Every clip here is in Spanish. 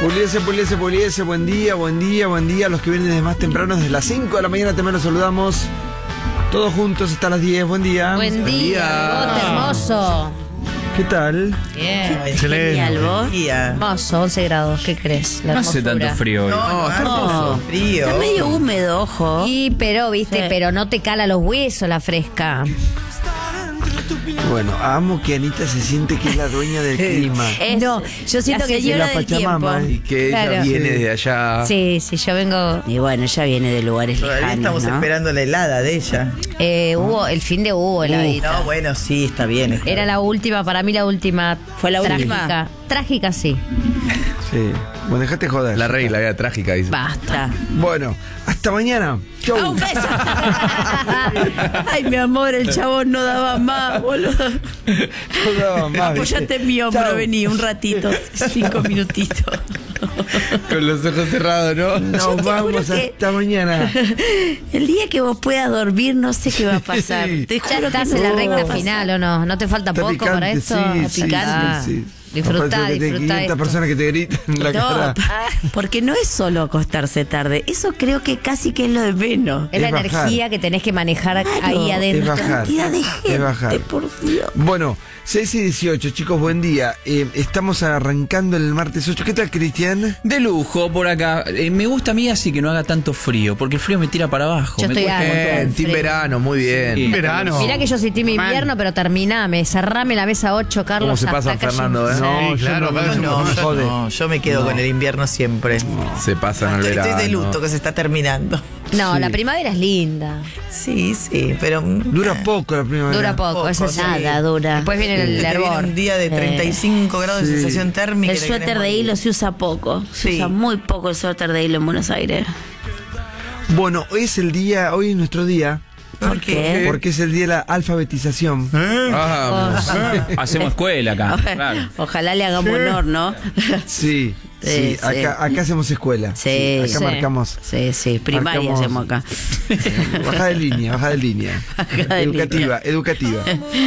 Puliese, buen día. Los que vienen desde más temprano, desde las 5 de la mañana también los saludamos. Todos juntos hasta las 10, buen día. Buen día, bote hermoso. ¿Qué tal? Bien. Excelente. Genial, vos. Hermoso, 11 grados, ¿qué crees? No hace tanto frío hoy. No, está hermoso. Frío. Está medio húmedo, ojo. Sí, pero, viste, pero no te cala los huesos la fresca. Bueno, amo que Anita se siente que es la dueña del clima. No, yo siento que señora del tiempo. Pachamama. Y que ella Claro. viene de allá. Sí, yo vengo. Y bueno, ella viene de lugares Todavía lejanos, estamos ¿no? esperando la helada de ella. Hubo, el fin de hubo heladita. No, bueno, sí, está bien. Era la última, para mí la última. ¿Fue la trágica. última? Trágica, sí. Sí. Bueno, dejate joder. La regla era trágica, dice. Basta. Bueno, hasta mañana. Chau. ¡Ah, un beso! Ay, mi amor, el chabón no daba más, boludo. No daba más, Apoyate ¿viste? en mi hombro, Chau. vení, un ratito, 5 minutitos. Con los ojos cerrados, ¿no? Nos vamos que- hasta mañana. El día que vos puedas dormir, no sé qué va a pasar. Sí. Te Ya juro que estás no en la sé qué recta va a pasar. final, ¿o no? ¿No te falta Está poco picante, para eso? sí, Picante. sí. Disfrutá Aparte que 500 esto. personas que te gritan en la No, cara. porque no es solo acostarse tarde. Eso creo que casi que es lo de menos. Es la Es bajar. energía que tenés que manejar ahí adentro. Es bajar. Cantidad de Es gente, bajar. por Dios. Bueno, 6 y 18, chicos, buen día. Estamos arrancando el martes 8. ¿Qué tal, Cristian? De lujo por acá. Me gusta a mí así que no haga tanto frío, porque el frío me tira para abajo. Yo me estoy cuesta un harta montón. del Team frío. verano, muy bien. Sí. Verano. Mirá que yo soy team invierno, pero terminame. Cerrame la mesa 8, Carlos. ¿Cómo se hasta pasa, acá Fernando, yo- No, Sí, claro, yo acá no, No, me yo jode. no, yo me quedo con el invierno siempre. Se pasan al verano. Estoy de luto que se está terminando. No, Sí. la primavera es linda. Sí, pero Dura poco la primavera. Dura poco, eso Poco, sí. Nada dura. Después viene el te viene hervor. un día de 35 grados de Sí. sensación térmica. El y te suéter querés de hilo morir. se usa poco. Se Sí. usa muy poco el suéter de hilo en Buenos Aires. Bueno, hoy es el día, hoy es nuestro día, ¿Por qué? porque es el día de la alfabetización. Hacemos escuela acá. Claro. Ojalá le hagamos honor, ¿no? Sí, sí, Sí, acá hacemos escuela. Sí, acá sí. marcamos. Sí, primaria Marcamos- hacemos acá. Baja de línea. Baja de Educativa.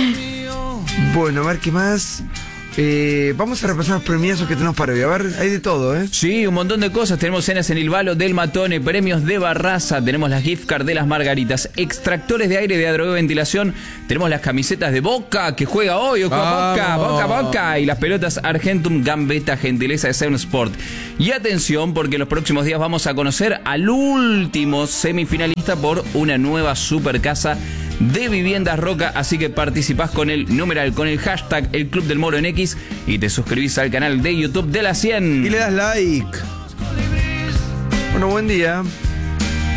Bueno, a ver qué más. Vamos a repasar los premiazos que tenemos para hoy. A ver, hay de todo, ¿eh? Sí, un montón de cosas. Tenemos cenas en el Balo del Matone, premios de Barraza, tenemos las gift cards de las Margaritas, extractores de aire de Adrogué Ventilación, tenemos las camisetas de Boca que juega hoy, ojo a Boca, y las pelotas Argentum Gambetta, gentileza de Seven Sport. Y atención, porque en los próximos días vamos a conocer al último semifinalista por una nueva super casa de Viviendas Roca, así que participás con el numeral, con el hashtag El Club del Moro en X y te suscribís al canal de YouTube de la 100. Y le das like. Bueno, buen día.